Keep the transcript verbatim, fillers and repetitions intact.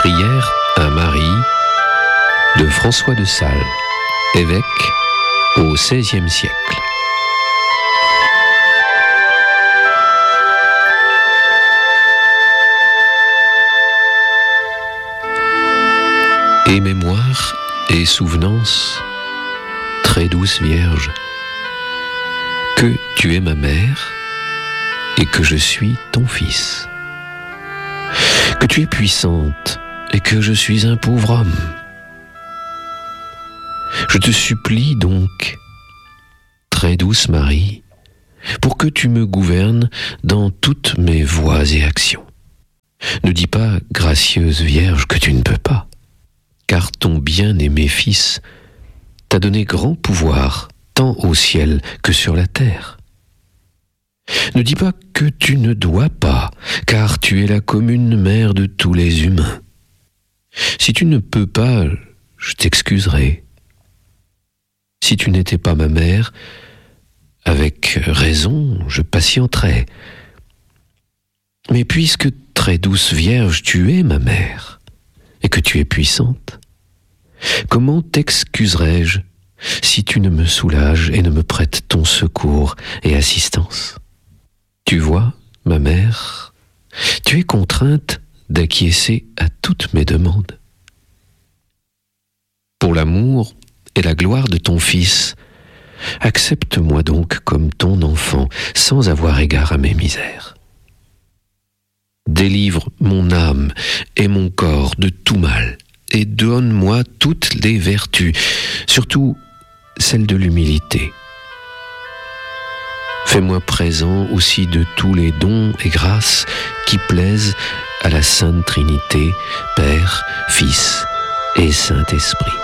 Prière à Marie de François de Sales, évêque au seizième siècle. Et mémoire et souvenance, très douce Vierge, que tu es ma mère et que je suis ton fils, que tu es puissante et que je suis un pauvre homme. Je te supplie donc, très douce Marie, pour que tu me gouvernes dans toutes mes voies et actions. Ne dis pas, gracieuse Vierge, que tu ne peux pas, car ton bien-aimé Fils t'a donné grand pouvoir, tant au ciel que sur la terre. Ne dis pas que tu ne dois pas, car tu es la commune mère de tous les humains. Si tu ne peux pas, je t'excuserai. Si tu n'étais pas ma mère, avec raison, je patienterais. Mais puisque, très douce Vierge, tu es ma mère, et que tu es puissante, comment t'excuserais-je si tu ne me soulages et ne me prêtes ton secours et assistance? Tu vois, ma mère, tu es contrainte d'acquiescer à toutes mes demandes. Pour l'amour et la gloire de ton Fils, accepte-moi donc comme ton enfant, sans avoir égard à mes misères. Délivre mon âme et mon corps de tout mal, et donne-moi toutes les vertus, surtout celle de l'humilité. Fais-moi présent aussi de tous les dons et grâces qui plaisent à la Sainte Trinité, Père, Fils et Saint-Esprit.